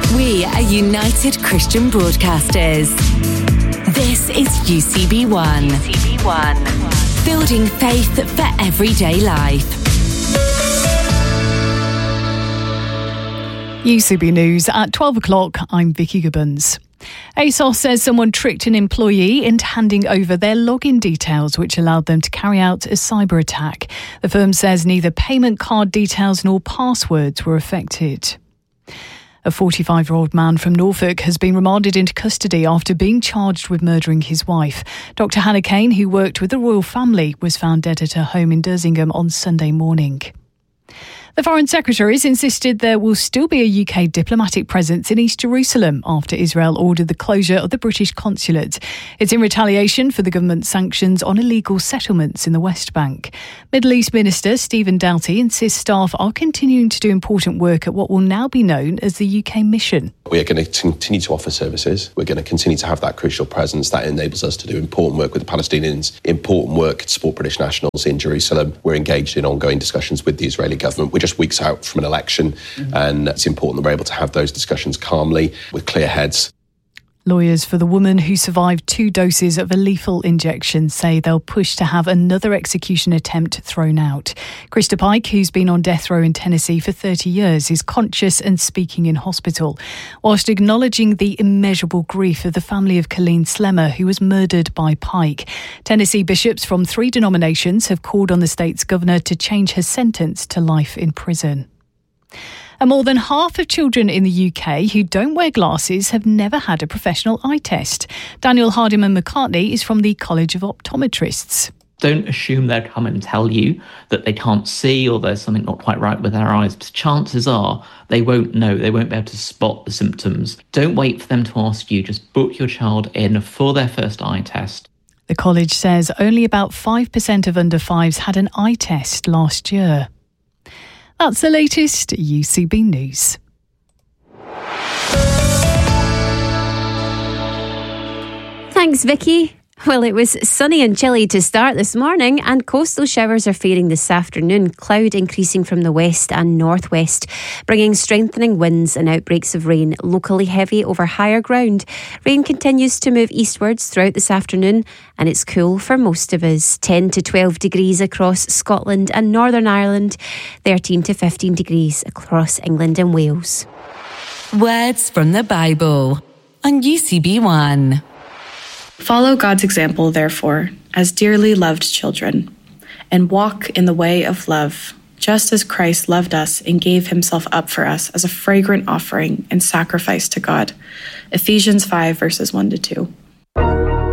We are United Christian Broadcasters. This is UCB1. UCB1. Building faith for everyday life. UCB News at 12 o'clock. I'm Vicky Gibbons. ASOS says someone tricked an employee into handing over their login details, which allowed them to carry out a cyber attack. The firm says neither payment card details nor passwords were affected. A 45-year-old man from Norfolk has been remanded into custody after being charged with murdering his wife. Dr. Hannah Kane, who worked with the royal family, was found dead at her home in Dersingham on Sunday morning. The Foreign Secretary has insisted there will still be a UK diplomatic presence in East Jerusalem after Israel ordered the closure of the British consulate. It's in retaliation for the government's sanctions on illegal settlements in the West Bank. Middle East Minister Stephen Doughty insists staff are continuing to do important work at what will now be known as the UK mission. We are going to continue to offer services. We're going to continue to have that crucial presence that enables us to do important work with the Palestinians, important work to support British nationals in Jerusalem. We're engaged in ongoing discussions with the Israeli government. We're just weeks out from an election, and it's important that we're able to have those discussions calmly with clear heads. Lawyers for the woman who survived 2 doses of a lethal injection say they'll push to have another execution attempt thrown out. Krista Pike, who's been on death row in Tennessee for 30 years, is conscious and speaking in hospital, whilst acknowledging the immeasurable grief of the family of Colleen Slemmer, who was murdered by Pike. Tennessee bishops from 3 denominations have called on the state's governor to change her sentence to life in prison. And more than half of children in the UK who don't wear glasses have never had a professional eye test. Daniel Hardiman-McCartney is from the College of Optometrists. Don't assume they'll come and tell you that they can't see or there's something not quite right with their eyes. Chances are they won't know. They won't be able to spot the symptoms. Don't wait for them to ask you. Just book your child in for their first eye test. The college says only about 5% of under 5s had an eye test last year. That's the latest UCB News. Thanks, Vicky. Well, it was sunny and chilly to start this morning, and coastal showers are fading this afternoon. Cloud increasing from the west and northwest, bringing strengthening winds and outbreaks of rain, locally heavy over higher ground. Rain continues to move eastwards throughout this afternoon, and it's cool for most of us. 10 to 12 degrees across Scotland and Northern Ireland, 13 to 15 degrees across England and Wales. Words from the Bible on UCB1. Follow God's example, therefore, as dearly loved children, and walk in the way of love, just as Christ loved us and gave himself up for us as a fragrant offering and sacrifice to God. Ephesians 5, verses 1 to 2.